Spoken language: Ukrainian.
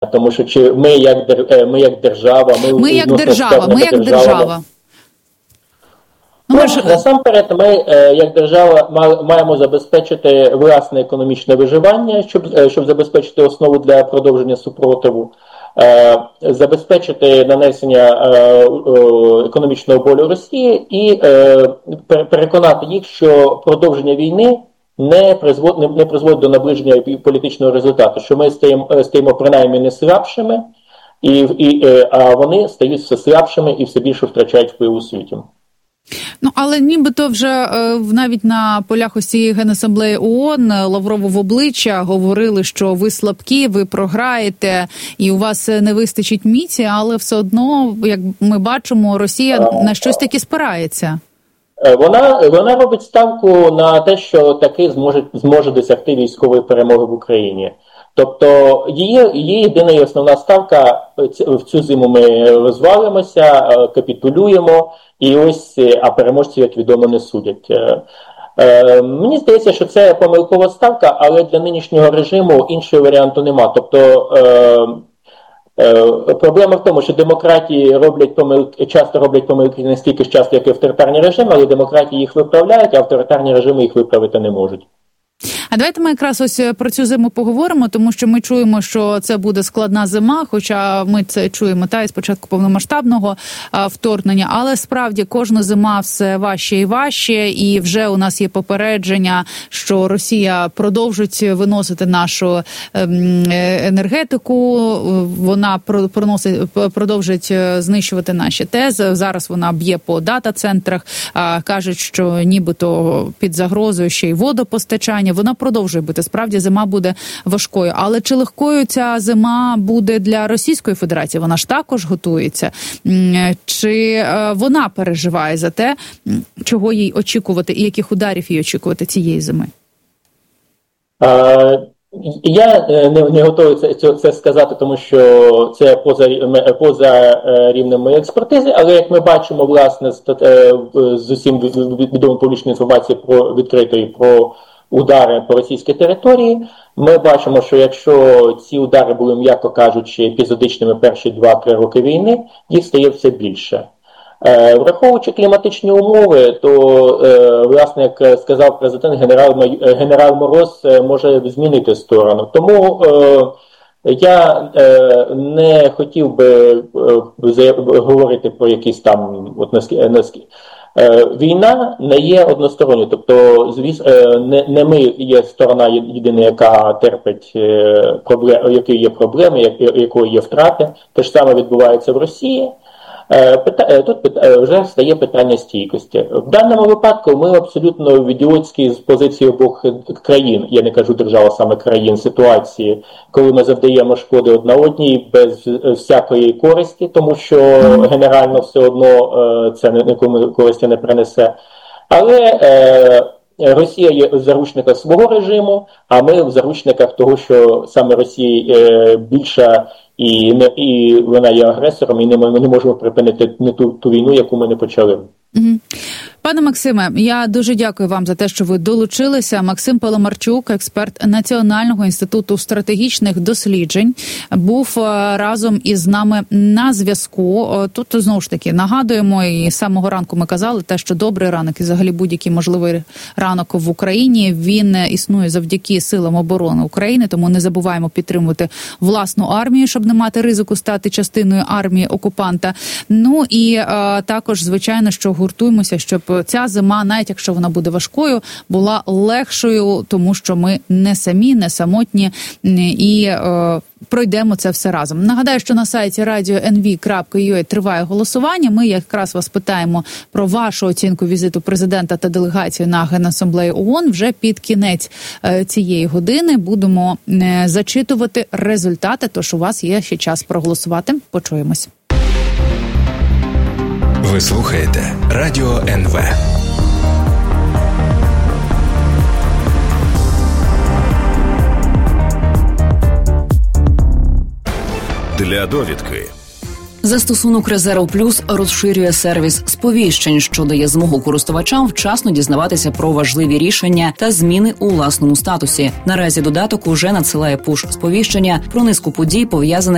Тому що чи ми як держава, ми як держава. Насамперед, ми, як держава, маємо забезпечити власне економічне виживання, щоб забезпечити основу для продовження супротиву, забезпечити нанесення економічного болю Росії і переконати їх, що продовження війни не призводить до наближення політичного результату, що ми стаємо принаймні не слабшими, а вони стають все слабшими і все більше втрачають вплив у світі. Але нібито вже навіть на полях ось цієї Генасамблеї ООН Лаврову в обличчя говорили, що ви слабкі, ви програєте і у вас не вистачить міці, але все одно, як ми бачимо, Росія на щось таки спирається. Вона робить ставку на те, що таки зможе досягти військової перемоги в Україні. Тобто її єдина і основна ставка в цю зиму ми розвалимося, капітулюємо, а переможці, як відомо, не судять. Мені здається, що це помилкова ставка, але для нинішнього режиму іншого варіанту нема. Тобто проблема в тому, що демократії часто роблять помилки не стільки ж часто, як і авторитарні режими, але демократії їх виправляють, а авторитарні режими їх виправити не можуть. А давайте ми якраз ось про цю зиму поговоримо, тому що ми чуємо, що це буде складна зима, хоча ми це чуємо із початку повномасштабного вторгнення, але справді кожна зима все важче і важче, і вже у нас є попередження, що Росія продовжить виносити нашу енергетику, вона продовжить знищувати наші ТЕС, зараз вона б'є по дата-центрах, кажуть, що нібито під загрозою ще й водопостачання, вона продовжує бути. Справді, зима буде важкою. Але чи легкою ця зима буде для Російської Федерації? Вона ж також готується. Чи вона переживає за те, чого їй очікувати і яких ударів їй очікувати цієї зими? Я не готовий це сказати, тому що це поза рівнем моєї експертизи, але як ми бачимо, власне, з усім відомою публічною інформацією про відкритої про удари по російській території, ми бачимо, що якщо ці удари були, м'яко кажучи, епізодичними перші 2-3 роки війни, їх стає все більше. Враховуючи кліматичні умови, то, власне, як сказав президент, генерал Мороз може змінити сторону. Тому я не хотів би говорити про якісь там війна не є односторонньою, тобто не ми є сторона єдина, яка терпить які є проблеми, якої є втрати. Те ж саме відбувається в Росії. Тут вже стає питання стійкості. В даному випадку ми абсолютно ідіотські з позиції обох країн, я не кажу держава, саме країн, ситуації, коли ми завдаємо шкоди одна одній без всякої користі, тому що генерально все одно це нікому користі не принесе. Але Росія є в заручниках свого режиму, а ми в заручниках того, що саме Росія більша і вона є агресором, і ми не можемо припинити ту війну, яку ми не почали. Пане Максиме, я дуже дякую вам за те, що ви долучилися. Максим Паламарчук, експерт Національного інституту стратегічних досліджень, був разом із нами на зв'язку. Тут, знову ж таки, нагадуємо, і з самого ранку ми казали те, що добрий ранок і взагалі будь-який можливий ранок в Україні, він існує завдяки силам оборони України, тому не забуваємо підтримувати власну армію, щоб не мати ризику стати частиною армії окупанта. Ну і також, звичайно, що гуртуємося, щоб ця зима, навіть якщо вона буде важкою, була легшою, тому що ми не самі, не самотні і пройдемо це все разом. Нагадаю, що на сайті radio.nv.ua триває голосування. Ми якраз вас питаємо про вашу оцінку візиту президента та делегації на Генасамблею ООН. Вже під кінець цієї години будемо зачитувати результати, тож у вас є ще час проголосувати. Почуємось. Ви слухаєте Радіо НВ. Для довідки. Застосунок Резерв Плюс розширює сервіс сповіщень, що дає змогу користувачам вчасно дізнаватися про важливі рішення та зміни у власному статусі. Наразі додаток уже надсилає пуш-сповіщення про низку подій, пов'язаних